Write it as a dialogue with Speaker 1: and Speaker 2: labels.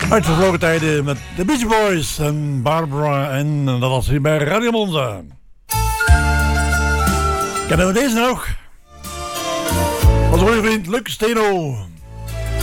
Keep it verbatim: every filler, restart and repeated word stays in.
Speaker 1: Uit vervlogen tijden met de Beach Boys en Barbara. En dat was hier bij Radio Monza. Kennen we deze nog? Onze goede vriend Luc Steno.